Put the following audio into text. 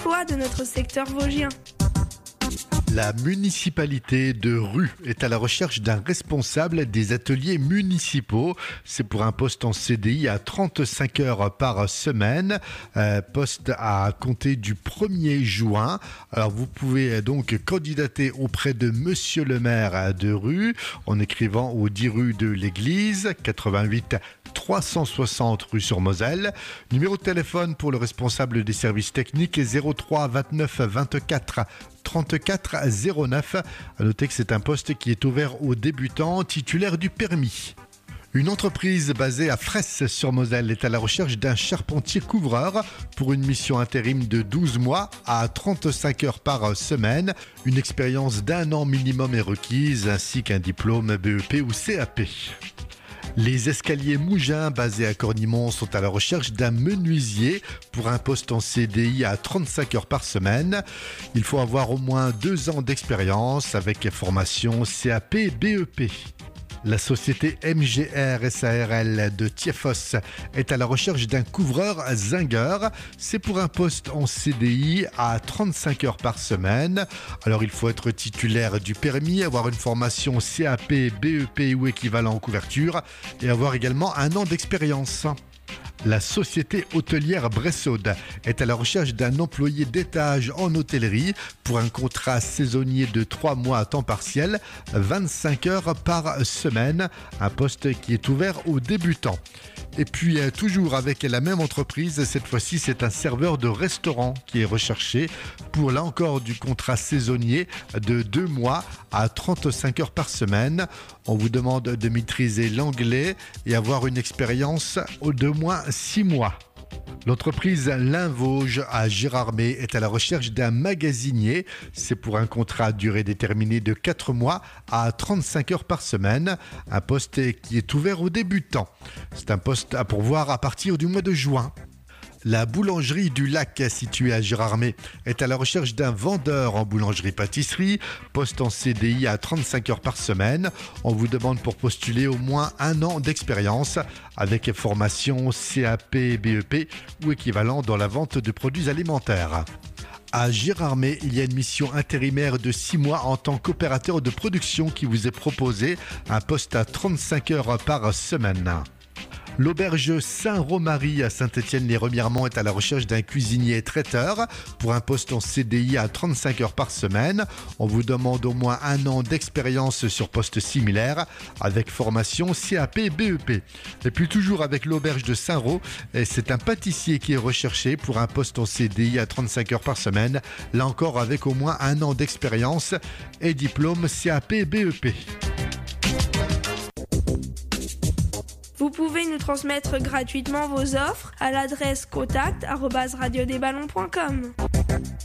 l'emploi de notre secteur vosgien. La municipalité de Rue est à la recherche d'un responsable des ateliers municipaux. C'est pour un poste en CDI à 35 heures par semaine, poste à compter du 1er juin. Alors vous pouvez donc candidater auprès de Monsieur le maire de Rue en écrivant au 10 rue de l'Église, 88 360 rue sur Moselle. Numéro de téléphone pour le responsable des services techniques est 03 29 24 34 09. À noter que c'est un poste qui est ouvert aux débutants titulaires du permis. Une entreprise basée à Fresse-sur-Moselle est à la recherche d'un charpentier couvreur pour une mission intérim de 12 mois à 35 heures par semaine. Une expérience d'1 an minimum est requise ainsi qu'un diplôme BEP ou CAP. Les escaliers Mougins basés à Cornimont sont à la recherche d'un menuisier pour un poste en CDI à 35 heures par semaine. Il faut avoir au moins 2 ans d'expérience avec formation CAP BEP. La société MGR SARL de Thieffos est à la recherche d'un couvreur zingueur. C'est pour un poste en CDI à 35 heures par semaine. Alors il faut être titulaire du permis, avoir une formation CAP, BEP ou équivalent en couverture et avoir également 1 an d'expérience. La société hôtelière Bressaude est à la recherche d'un employé d'étage en hôtellerie pour un contrat saisonnier de 3 mois à temps partiel, 25 heures par semaine, un poste qui est ouvert aux débutants. Et puis toujours avec la même entreprise, cette fois-ci c'est un serveur de restaurant qui est recherché pour là encore du contrat saisonnier de 2 mois à 35 heures par semaine. On vous demande de maîtriser l'anglais et avoir une expérience d'au moins 6 mois. L'entreprise Linvauge à Gérardmer est à la recherche d'un magasinier. C'est pour un contrat à durée déterminée de 4 mois à 35 heures par semaine. Un poste qui est ouvert aux débutants. C'est un poste à pourvoir à partir du mois de juin. La boulangerie du Lac, située à Gérardmer, est à la recherche d'un vendeur en boulangerie-pâtisserie, poste en CDI à 35 heures par semaine. On vous demande pour postuler au moins 1 an d'expérience avec formation CAP, BEP ou équivalent dans la vente de produits alimentaires. À Gérardmer, il y a une mission intérimaire de 6 mois en tant qu'opérateur de production qui vous est proposé, un poste à 35 heures par semaine. L'auberge Saint-Romary à Saint-Étienne-les-Remiremont est à la recherche d'un cuisinier traiteur pour un poste en CDI à 35 heures par semaine. On vous demande au moins 1 an d'expérience sur poste similaire avec formation CAP BEP. Et puis toujours avec l'auberge de Saint-Ro, c'est un pâtissier qui est recherché pour un poste en CDI à 35 heures par semaine. Là encore avec au moins 1 an d'expérience et diplôme CAP BEP. Vous pouvez nous transmettre gratuitement vos offres à l'adresse contact@radiodesballons.com.